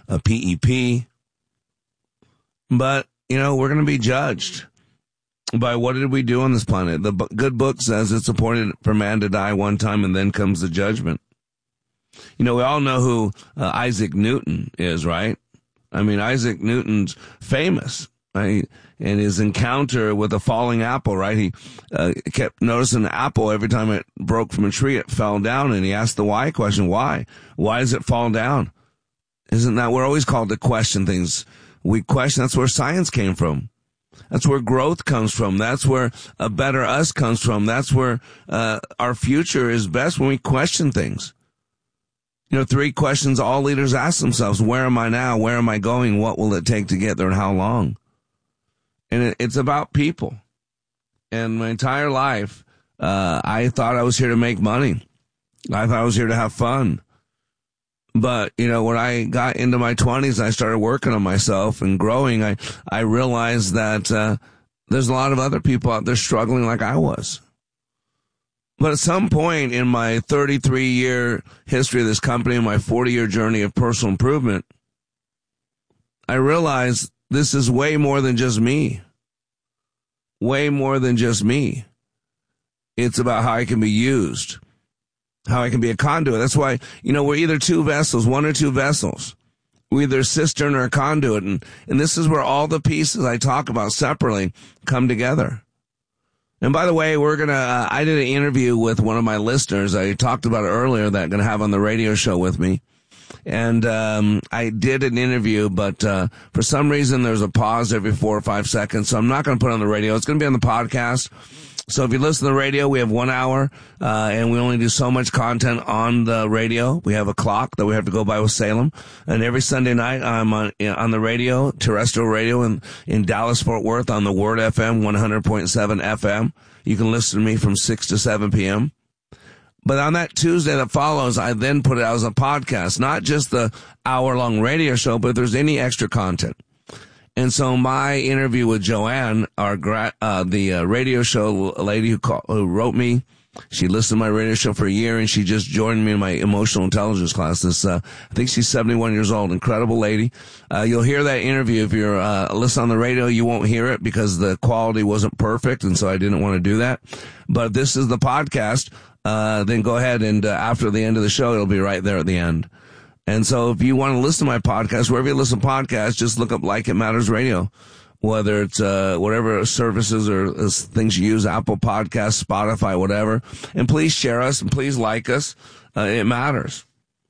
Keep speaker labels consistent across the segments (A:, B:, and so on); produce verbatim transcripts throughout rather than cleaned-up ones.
A: a P E P. But, you know, we're going to be judged by what did we do on this planet. The b- good book says it's appointed for man to die one time and then comes the judgment. You know, we all know who uh, Isaac Newton is, right? I mean, Isaac Newton's famous, right? And his encounter with a falling apple, right? He uh, kept noticing the apple every time it broke from a tree, it fell down. And he asked the why question, why? Why does it fall down? Isn't that, we're always called to question things. We question, that's where science came from. That's where growth comes from. That's where a better us comes from. That's where uh, our future is best, when we question things. You know, three questions all leaders ask themselves. Where am I now? Where am I going? What will it take to get there, and how long? And it, it's about people. And my entire life, uh, I thought I was here to make money. I thought I was here to have fun. But, you know, when I got into my twenties, I started working on myself and growing. I, I realized that uh, there's a lot of other people out there struggling like I was. But at some point in my thirty-three year history of this company and my forty year journey of personal improvement, I realized this is way more than just me. Way more than just me. It's about how I can be used, how I can be a conduit. That's why, you know, we're either two vessels, one or two vessels. We're either a cistern or a conduit. And, and this is where all the pieces I talk about separately come together. And by the way, we're going to, uh, I did an interview with one of my listeners. I talked about it earlier that I'm going to have on the radio show with me. And, um, I did an interview, but, uh, for some reason there's a pause every four or five seconds. So I'm not going to put it on the radio. It's going to be on the podcast. So if you listen to the radio, we have one hour, uh, and we only do so much content on the radio. We have a clock that we have to go by with Salem. And every Sunday night, I'm on, on the radio, terrestrial radio in, in Dallas, Fort Worth on the Word F M, one hundred point seven F M. You can listen to me from six to seven p.m. But on that Tuesday that follows, I then put it out as a podcast, not just the hour-long radio show, but if there's any extra content. And so my interview with Joanne, our gra- uh, the uh, radio show lady who, called, who wrote me, she listened to my radio show for a year, and she just joined me in my emotional intelligence class. This, uh, I think she's seventy-one years old, incredible lady. Uh, you'll hear that interview. If you're uh, listening on the radio, you won't hear it because the quality wasn't perfect, and so I didn't want to do that. But this is the podcast. Uh, then go ahead and uh, after the end of the show, it'll be right there at the end. And so if you want to listen to my podcast, wherever you listen to podcasts, just look up Like It Matters Radio, whether it's uh whatever services or uh, things you use, Apple Podcasts, Spotify, whatever. And please share us and please like us. Uh, it matters.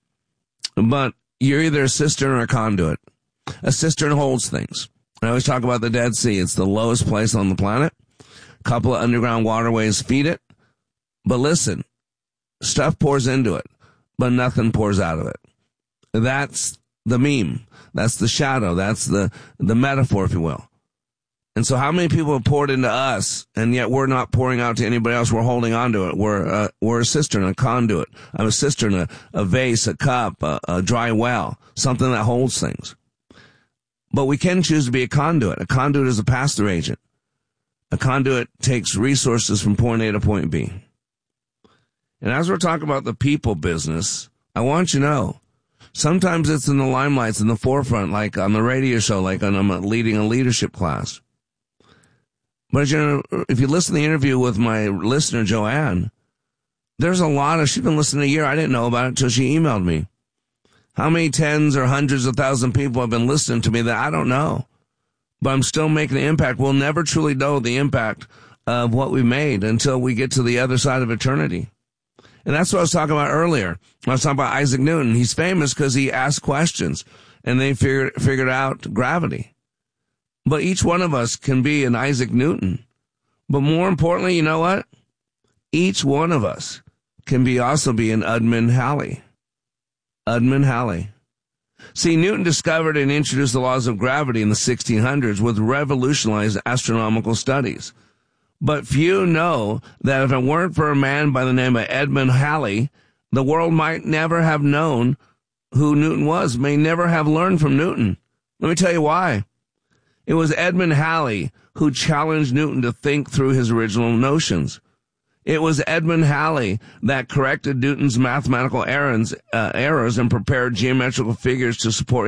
A: But you're either a cistern or a conduit. A cistern holds things. I always talk about the Dead Sea. It's the lowest place on the planet. A couple of underground waterways feed it. But listen, stuff pours into it, but nothing pours out of it. That's the meme. That's the shadow. That's the, the metaphor, if you will. And so how many people have poured into us, and yet we're not pouring out to anybody else? We're holding on to it. We're, uh, we're a cistern, a conduit. I'm a cistern, a, a vase, a cup, a, a dry well, something that holds things. But we can choose to be a conduit. A conduit is a pass-through agent. A conduit takes resources from point A to point B. And as we're talking about the people business, I want you to know, sometimes it's in the limelight, it's in the forefront, like on the radio show, like when I'm leading a leadership class. But, you know, if you listen to the interview with my listener, Joanne, there's a lot of, she's been listening a year. I didn't know about it until she emailed me. How many tens or hundreds of thousand people have been listening to me that I don't know? But I'm still making an impact. We'll never truly know the impact of what we made until we get to the other side of eternity. And that's what I was talking about earlier. I was talking about Isaac Newton. He's famous because he asked questions, and they figured figured out gravity. But each one of us can be an Isaac Newton. But more importantly, you know what? Each one of us can be also be an Edmund Halley. Edmund Halley. See, Newton discovered and introduced the laws of gravity in the sixteen hundreds, which revolutionized astronomical studies. But few know that if it weren't for a man by the name of Edmund Halley, the world might never have known who Newton was, may never have learned from Newton. Let me tell you why. It was Edmund Halley who challenged Newton to think through his original notions. It was Edmund Halley that corrected Newton's mathematical errors, uh, errors and prepared geometrical figures to support